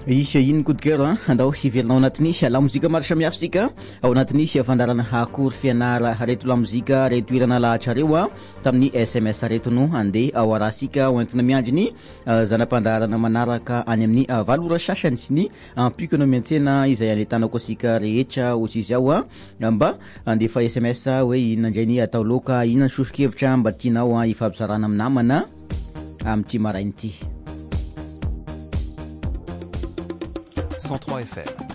Isy iny coup de cœur andao hivelona ao anatin'ny la mozika maro samihafa sika ao anatin'ny fandarana hakory fianara reto la mozika reto toerana lahatra reo tamin'ny SMS reto no andeha ao arahasika hoentina miandriny zanam-pandarana manaraka any amin'ny valora sasany sy ny ampikana miantsena izay anetanako asika rehetra ohatsy izy ao mba andefa SMS hoe inona indray ny atao loka inona ny sosokevitra mba tianao ifampizarana amin'ny namana amin'ity marainy ity 103 FM